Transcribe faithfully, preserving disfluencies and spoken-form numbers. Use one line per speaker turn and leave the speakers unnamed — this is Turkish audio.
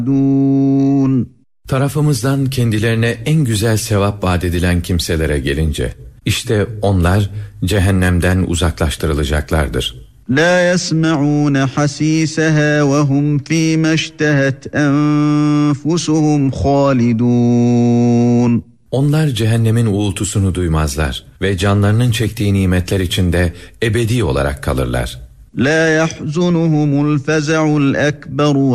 Tarafımızdan kendilerine en güzel sevap vaat edilen kimselere gelince, işte onlar cehennemden uzaklaştırılacaklardır.
لَا يَسْمَعُونَ حَسِيسَهَا وَهُمْ فِي مَا اشْتَهَتْ أَنفُسُهُمْ خَالِدُونَ.
Onlar cehennemin uğultusunu duymazlar ve canlarının çektiği nimetler içinde ebedi olarak kalırlar.
لَا يَحْزُنُهُمُ الْفَزَعُ الْأَكْبَرُ